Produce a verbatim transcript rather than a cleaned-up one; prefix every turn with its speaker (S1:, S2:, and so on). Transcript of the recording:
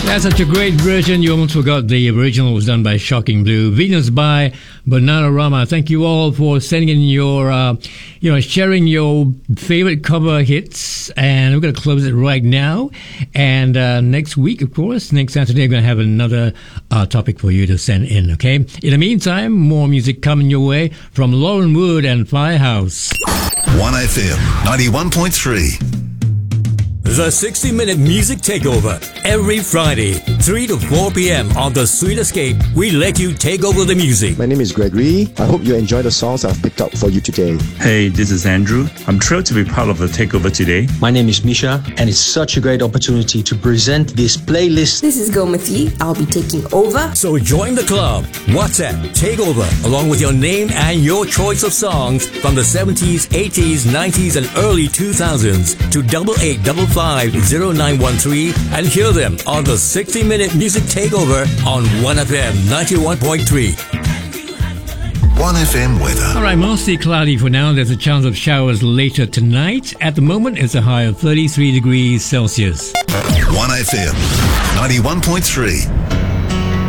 S1: That's such a great version. You almost forgot the original was done by Shocking Blue. Venus by Bananarama. Thank you all for sending in your, uh, you know, sharing your favorite cover hits. And we're going to close it right now. And uh, next week, of course, next Saturday, we're going to have another uh, topic for you to send in, okay? In the meantime, more music coming your way from Lauren Wood and Firehouse.
S2: one F M ninety-one point three.
S3: The sixty minute Music Takeover. Every Friday, three to four p.m. on The Sweet Escape, we let you take over the music.
S4: My name is Gregory. I hope you enjoy the songs I've picked up for you today.
S5: Hey, this is Andrew. I'm thrilled to be part of the Takeover today.
S6: My name is Misha, and it's such a great opportunity to present this playlist.
S7: This is Gomati. I'll be taking over.
S3: So join the club. WhatsApp Takeover, along with your name and your choice of songs from the seventies, eighties, nineties, and early two thousands to double eight double five zero nine one three and hear them on the sixty minute Music Takeover on one F M ninety-one point three.
S2: one F M weather.
S1: All right, mostly cloudy for now. There's a chance of showers later tonight. At the moment, it's a high of thirty-three degrees Celsius.
S2: one F M ninety-one point three.